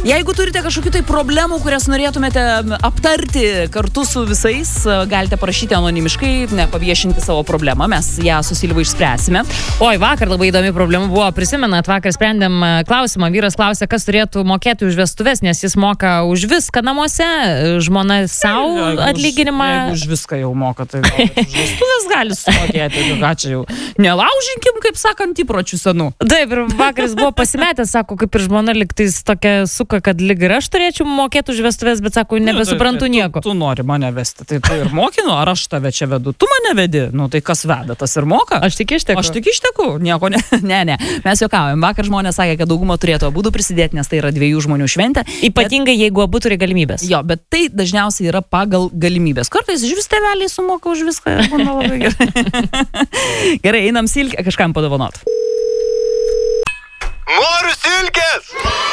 Jeigu turite kažkokių tai problemų, kurias norėtumėte aptarti kartu su visais, galite parašyti anonimiškai, paviešinti savo problemą, mes ją su Silva išspręsime. Oi, vakar labai įdomi problema buvo, prisimenat, vakar sprendėm klausimą, vyras klausė, kas turėtų mokėti už vestuves, nes jis moka už viską namuose, žmona savo atlyginimą. Jeigu už viską jau moka, tai už vestuvės gali sumokėti, ką čia jau nelaužinkim, kaip sakant, įpročių senų. Taip, ir vakaras buvo pasimetęs, sako, kaip ir žmona liktais tokia suka, kad lyg ir aš turėčiau mokėti už vestuvės, bet sako, nebesuprantu nieko. Tu nori mane vesti, tai tu ir mokinu, ar aš tave čia vedu? Tu mane vedi, tai kas veda, tas ir moka? Aš tik išteku. Nieko ne. Ne. Mes juokaujam. Vakar žmonės sakė, kad dauguma turėtų abudu prisidėti, nes tai yra 2 žmonių šventė. Ypatingai, jeigu abu turi galimybės. Jo, bet tai dažniausiai yra pagal galimybės. Kartais iš vis tėveliai sumoka už viską. Labai gerai. Gerai, einam Silkę kažkam padovanot. Noriu silkės!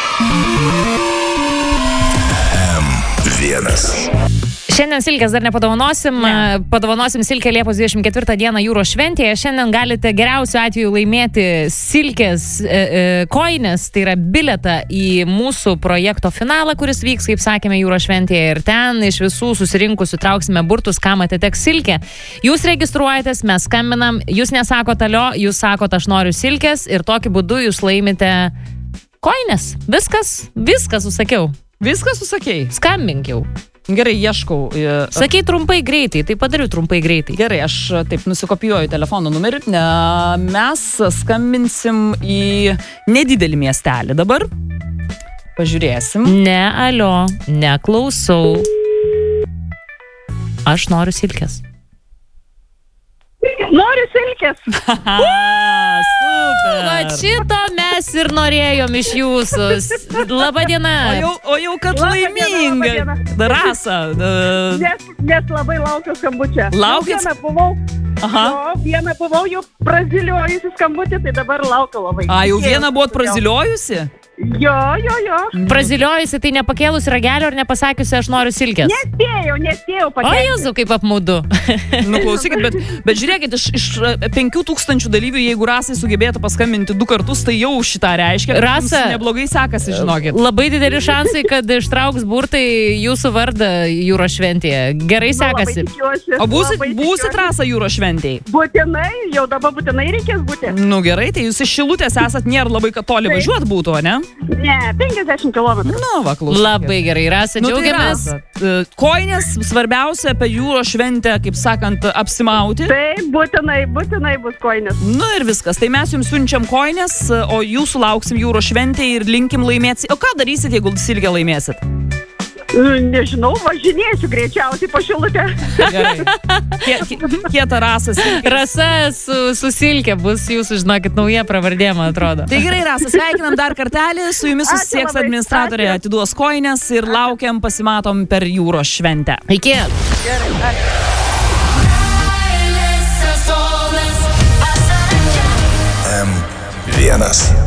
Šiandien silkės dar nepadovanosim, padovanosim silkę Liepos 24 dieną jūros šventėje. Šiandien galite geriausiu atveju laimėti silkės koinės, tai yra bilietą į mūsų projekto finalą, kuris vyks, kaip sakėme, jūros šventėje. Ir ten iš visų susirinkusių trauksime burtus, kam atiteks silkė. Jūs registruojatės, mes skambinam, jūs nesakot alio, jūs sakot aš noriu silkės ir tokiu būdu jūs laimite koinės. Viskas susakiau. Viską susakei? Skambink jau. Gerai, ieškau. Sakai trumpai greitai, tai padariu trumpai greitai. Gerai, aš taip nusikopijuoju telefono numerį. Mes skambinsim į nedidelį miestelį dabar. Pažiūrėsim. Ne, alio, neklausau. Aš noriu silkės. Noriu silkės. Super. Va šito mes ir norėjom iš jūsų. Labą dieną. O jau kad laiminga. Rasa. Nes labai laukiu skambučio. Laukit? Vieną buvau jau braziliojusi skambutį, tai dabar laukiu labai. Jau vieną buvot braziliojusi? Jo. Braziliojusi, tai nepakėlus ragelio ir nepasakiusi, aš noriu silkės. Nespėjau O Jėzau, kaip apmaudu. Klausykit, bet žiūrėkit, iš 5000 dalyvių, jeigu Rasai sugebėtų paskambinti 2 kartus, tai jau šitą reiškia. Rasa, neblogai sekasi, žinokit. Labai dideli šansai, kad ištrauks burtai jūsų vardą jūros šventėje. Gerai sekasi. O būsit Rasa jūros šventėje? Būtinai, jau dabar būtinai reikės būti. Gerai, tai jūs iš Šilutės esat, nėra labai kad toli važiuot būtų, o ne? Ne, 50 km. Klausykit. Labai gerai, Rasa, džiaugiamės. Koinės svarbiausia apie jūros šventę, kaip sakant, apsimauti. Taip, būtinai bus koinės. Ir viskas. Tai mes jums siunčiam koinės, o jūsų lauksim jūros šventėje ir linkim laimėti. O ką darysit, jeigu silkę laimėsit? Nežinau, važinėsiu greičiausiai po Šilutę. Gerai. Kieta Rasa. Rasa su silke bus jūsų, žinokit, nauja pravardė, man atrodo. Tai gerai, Rasa, sveikinam dar kartelį. Su jumis susisieks administratorė, atiduos koinės ir laukiam, pasimatom per jūros šventę. Iki. Gerai. M1